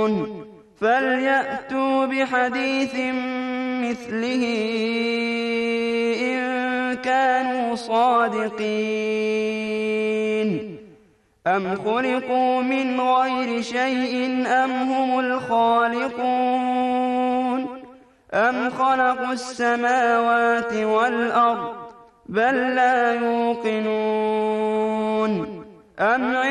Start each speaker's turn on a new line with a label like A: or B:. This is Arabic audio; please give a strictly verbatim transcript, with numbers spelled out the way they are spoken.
A: فليأتوا بحديث مثله إن كانوا صادقين. أم خلقوا من غير شيء أم هم الخالقون أم خلقوا السماوات والأرض بل لا يوقنون. أم